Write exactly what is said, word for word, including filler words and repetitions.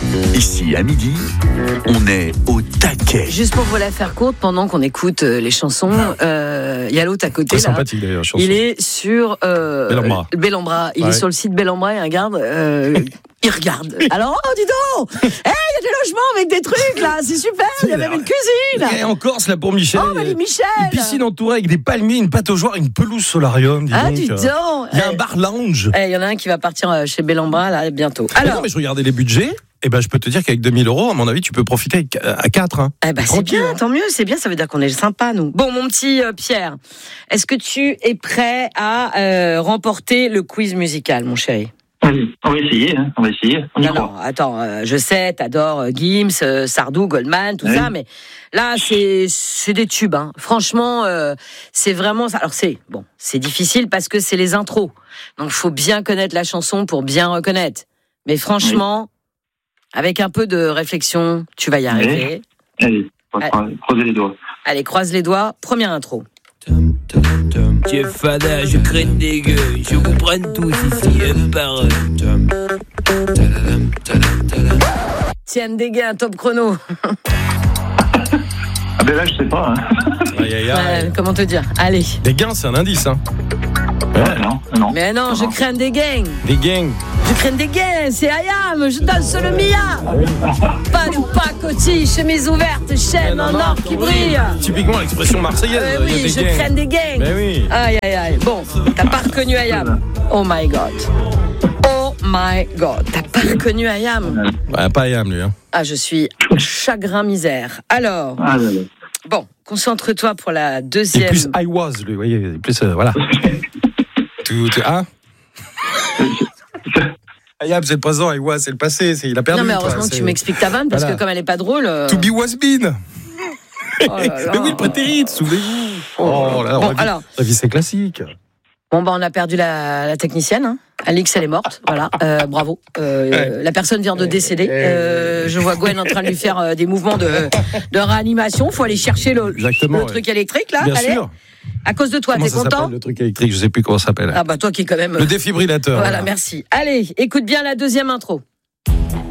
Ici, à midi, on est au taquet. Juste pour vous la faire courte, pendant qu'on écoute euh, les chansons, euh, il y a l'autre à côté. Très là, sympathique d'ailleurs, chanson. il est sur euh, Bellambra. Bellambra. Il Ouais. est sur le site Bellambra et regarde. Euh, il regarde. Alors, oh, dis donc, hey, il y a des logements avec des trucs là, c'est super. Il y a même une cuisine. Et en Corse, là, pour Michel. Oh, mais Michel. Une piscine entourée avec des palmiers, une pataugeoire, une pelouse solarium. Dis Ah, donc. dis donc. Il y a un Eh, bar lounge. eh, il y en a un qui va partir euh, chez Bellambra là bientôt. Mais non, Alors, mais je regardais les budgets. Et ben, je peux te dire qu'avec deux mille euros, à mon avis, tu peux profiter avec- à quatre. Hein. eh ben, c'est Tranquille, bien, hein. tant mieux, c'est bien, ça veut dire qu'on est sympa, nous. Bon, mon petit euh, Pierre, est-ce que tu es prêt à euh, remporter le quiz musical, mon chéri? Allez, on va essayer, hein, on va essayer. On y Non, croit. non, attends, euh, je sais, t'adores euh, Gims, euh, Sardou, Goldman, tout Oui. ça, mais là, c'est c'est des tubes. Hein. Franchement, euh, c'est vraiment ça. Alors, c'est bon, c'est difficile parce que c'est les intros. Donc, faut bien connaître la chanson pour bien reconnaître. Mais franchement, avec un peu de réflexion, tu vas y arriver. Allez, on va Allez. croiser les doigts. Allez, croise les doigts. Première intro. Jeff Fada, je craigne des gueux, je vous prenne tous ici, un par un. Tiens, dégué, un top chrono. Ah ben là, je sais pas. Hein. Aïe, aïe, aïe. Ouais, comment te dire? Allez. Des gains, c'est un indice. Hein. Ouais, non, non. Mais non, je crains des gangs. Des gangs. Je crains des gains, c'est Ayam, je danse le Mia. Pas de pacotille, chemise ouverte, chaîne en or qui brille. Typiquement l'expression marseillaise. Euh, il y a oui, des je gangs. crains des gangs. Mais oui. Aïe, aïe, aïe. Bon, t'as pas reconnu Ayam. Oh my God. Oh my God. T'as pas reconnu Ayam. Ouais, pas Ayam, lui. Hein. Ah, je suis chagrin misère. Alors, Ah là là. bon, concentre-toi pour la C'est deuxième. plus I was, lui. Vous voyez, plus, euh, voilà. tout, tout, hein Ayam, c'est le présent, I was, c'est le passé. C'est, il a perdu. Non, mais quoi, heureusement que c'est- tu m'expliques ta vanne parce Voilà. que comme elle est pas drôle. euh, To be was been. oh là là. Mais oui, le prétérit, souvenez-vous. Oh là là, Bon, on a vu- alors. on a vu, c'est classique. Bon, bah, on a perdu la, la technicienne. Hein. Alix, elle est morte. Voilà. Euh, bravo. Euh, Ouais. La personne vient de décéder. Euh, je vois Gwen en train de lui faire euh, des mouvements de, de réanimation. Faut aller chercher le, Exactement, le ouais. truc électrique, là. Bien Allez. sûr. À cause de toi, Comment t'es ça content? s'appelle, le truc électrique, je sais plus comment ça s'appelle. Ah, bah, toi qui est quand même. Le défibrillateur. Voilà, merci. Allez, écoute bien la deuxième intro.